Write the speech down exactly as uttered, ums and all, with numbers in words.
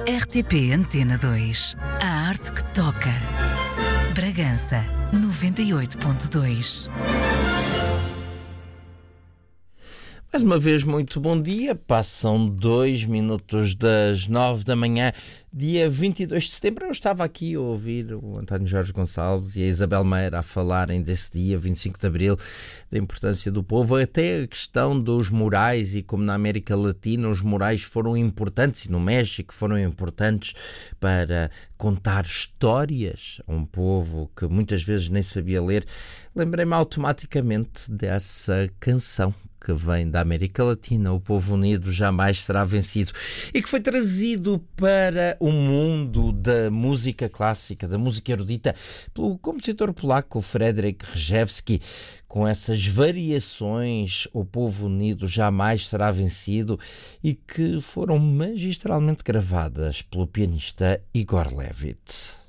R T P Antena dois. A arte que toca. Bragança, noventa e oito ponto dois. Mais uma vez, muito bom dia. Passam dois minutos das nove da manhã, dia vinte e dois de setembro. Eu estava aqui a ouvir o António Jorge Gonçalves e a Isabel Meira a falarem desse dia, vinte e cinco de abril, da importância do povo, até a questão dos morais e como na América Latina os morais foram importantes e no México foram importantes para contar histórias a um povo que muitas vezes nem sabia ler. Lembrei-me automaticamente dessa canção que vem da América Latina, O Povo Unido Jamais Será Vencido, e que foi trazido para o mundo da música clássica, da música erudita, pelo compositor polaco Frederic Rzewski, com essas variações, O Povo Unido Jamais Será Vencido, e que foram magistralmente gravadas pelo pianista Igor Levit.